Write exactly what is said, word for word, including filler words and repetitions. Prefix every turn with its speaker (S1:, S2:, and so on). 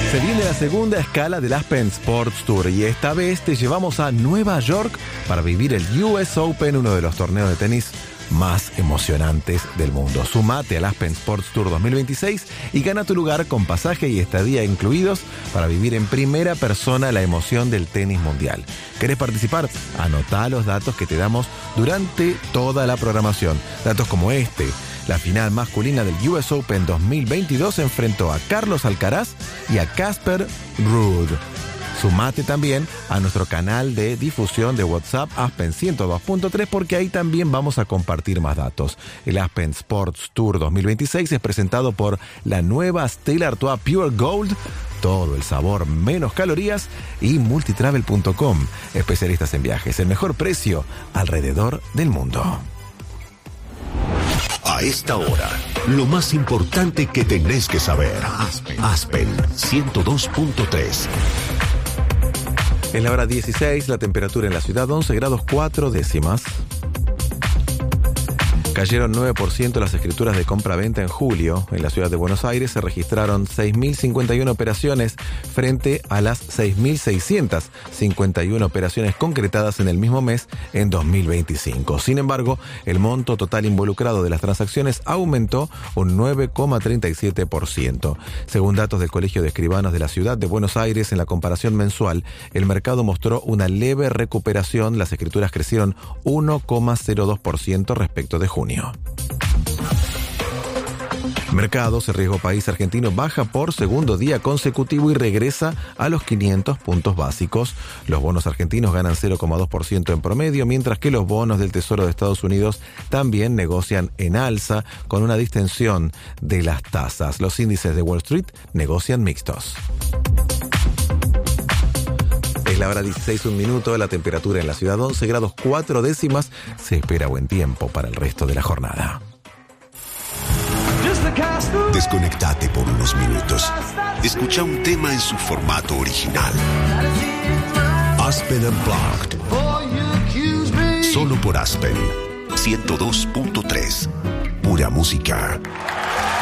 S1: Se viene la segunda escala del Aspen Sports Tour y esta vez te llevamos a Nueva York para vivir el U S Open, uno de los torneos de tenis más emocionantes del mundo. Sumate al Aspen Sports Tour dos mil veintiséis y gana tu lugar con pasaje y estadía incluidos para vivir en primera persona la emoción del tenis mundial. ¿Querés participar? Anotá los datos que te damos durante toda la programación. Datos como este. La final masculina del U S Open dos mil veintidós enfrentó a Carlos Alcaraz y a Casper Ruud. Sumate también a nuestro canal de difusión de WhatsApp Aspen ciento dos punto tres porque ahí también vamos a compartir más datos. El Aspen Sports Tour dos mil veintiséis es presentado por la nueva Stella Artois Pure Gold, todo el sabor, menos calorías, y multitravel punto com, especialistas en viajes, el mejor precio alrededor del mundo.
S2: A esta hora, lo más importante que tenés que saber. Aspen, Aspen ciento dos punto tres.
S1: En la hora dieciséis, la temperatura en la ciudad once grados cuatro décimas. Cayeron nueve por ciento las escrituras de compra-venta en julio. En la ciudad de Buenos Aires se registraron seis mil cincuenta y uno operaciones frente a las seis mil seiscientas cincuenta y uno operaciones concretadas en el mismo mes en dos mil veinticinco. Sin embargo, el monto total involucrado de las transacciones aumentó un nueve coma treinta y siete por ciento. Según datos del Colegio de Escribanos de la ciudad de Buenos Aires, en la comparación mensual, el mercado mostró una leve recuperación. Las escrituras crecieron uno coma cero dos por ciento respecto de junio. Mercados, el riesgo país argentino baja por segundo día consecutivo y regresa a los quinientos puntos básicos. Los bonos argentinos ganan cero coma dos por ciento en promedio, mientras que los bonos del Tesoro de Estados Unidos también negocian en alza con una distensión de las tasas. Los índices de Wall Street negocian mixtos. Es la hora dieciséis, un minuto, la temperatura en la ciudad once grados cuatro décimas. Se espera buen tiempo para el resto de la jornada.
S2: Desconectate por unos minutos. Escucha un tema en su formato original. Aspen Unplugged. Solo por Aspen ciento dos punto tres. Pura música.